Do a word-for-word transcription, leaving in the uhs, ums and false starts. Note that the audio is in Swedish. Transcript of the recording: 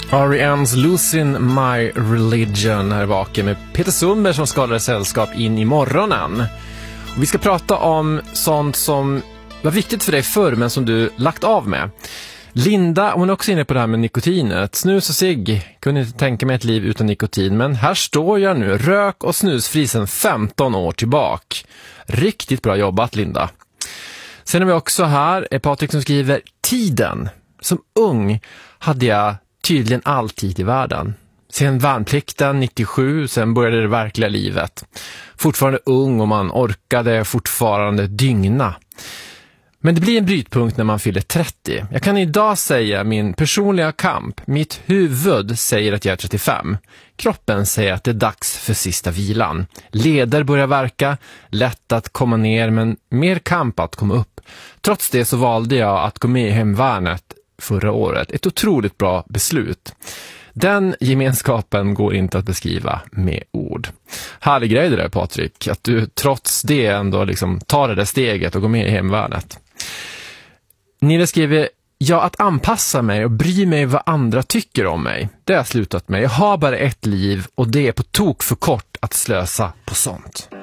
R E M's Losing My Religion här bak med Peter Sundberg som skadade sällskap in i morgonen. Och vi ska prata om sånt som var viktigt för dig förr men som du lagt av med. Linda, hon är också inne på det här med nikotinet. Snus och cigg, kunde inte tänka mig ett liv utan nikotin, men här står jag nu, rök och snusfri sedan femton år tillbaka. Riktigt bra jobbat, Linda. Sen har vi också här är Patrik som skriver: tiden. Som ung hade jag tydligen all tid i världen. Sen värnplikten nittiosju, sen började det verkliga livet. Fortfarande ung och man orkade fortfarande dygna. Men det blir en brytpunkt när man fyller trettio. Jag kan idag säga min personliga kamp. Mitt huvud säger att jag är trettiofem. Kroppen säger att det är dags för sista vilan. Leder börjar verka, lätt att komma ner men mer kamp att komma upp. Trots det så valde jag att gå med i hemvärnet förra året. Ett otroligt bra beslut. Den gemenskapen går inte att beskriva med ord. Härlig grej det där, Patrik. Att du trots det ändå liksom tar det där steget och går med i hemvärnet. Nilla skriver: ja, att anpassa mig och bry mig vad andra tycker om mig. Det har jag slutat med. Jag har bara ett liv och det är på tok för kort att slösa på sånt.